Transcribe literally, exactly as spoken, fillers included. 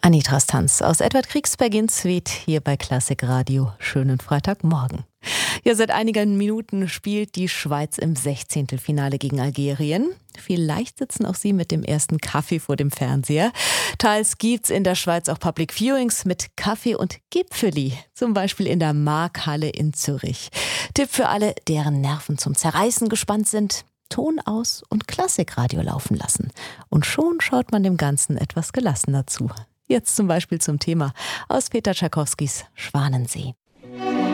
Anitras Tanz aus Edward Kriegsbergins Suite hier bei Klassik Radio. Schönen Freitagmorgen. Ja, seit einigen Minuten spielt die Schweiz im Sechzehntelfinale gegen Algerien. Vielleicht sitzen auch Sie mit dem ersten Kaffee vor dem Fernseher. Teils gibt's in der Schweiz auch Public Viewings mit Kaffee und Gipfeli, zum Beispiel in der Markhalle in Zürich. Tipp für alle, deren Nerven zum Zerreißen gespannt sind: Ton aus und Klassikradio laufen lassen. Und schon schaut man dem Ganzen etwas gelassener zu. Jetzt zum Beispiel zum Thema aus Peter Tschaikowskis Schwanensee.